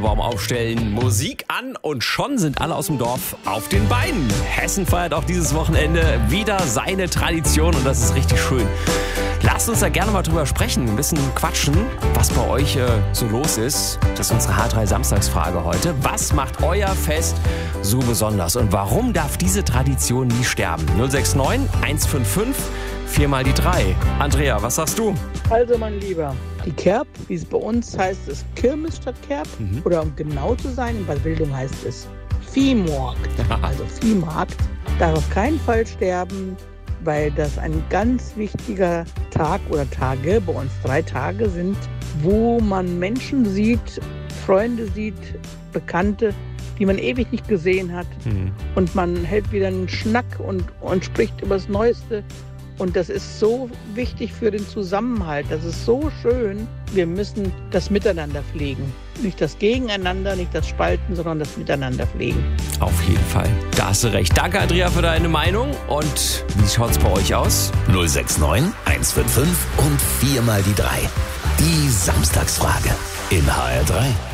Apfelbaum aufstellen, Musik an und schon sind alle aus dem Dorf auf den Beinen. Hessen feiert auch dieses Wochenende wieder seine Tradition und das ist richtig schön. Lasst uns da gerne mal drüber sprechen, ein bisschen quatschen, was bei euch so los ist. Das ist unsere H3-Samstagsfrage heute. Was macht euer Fest so besonders und warum darf diese Tradition nie sterben? 069 155 4 mal die 3. Andrea, was sagst du? Also mein Lieber, die Kerb, wie es bei uns heißt, ist Kirmes statt Kerb. Oder um genau zu sein, in Bad Wildung heißt es Viehmarkt. Also Viehmarkt darf auf keinen Fall sterben, weil das ein ganz wichtiger Tag oder Tage, bei uns 3 Tage sind, wo man Menschen sieht, Freunde sieht, Bekannte, die man ewig nicht gesehen hat. Und man hält wieder einen Schnack und spricht über das Neueste. Und das ist so wichtig für den Zusammenhalt. Das ist so schön. Wir müssen das Miteinander pflegen. Nicht das Gegeneinander, nicht das Spalten, sondern das Miteinander pflegen. Auf jeden Fall. Da hast du recht. Danke, Andrea, für deine Meinung. Und wie schaut's bei euch aus? 069 155 und 4 mal die 3. Die Samstagsfrage in HR3.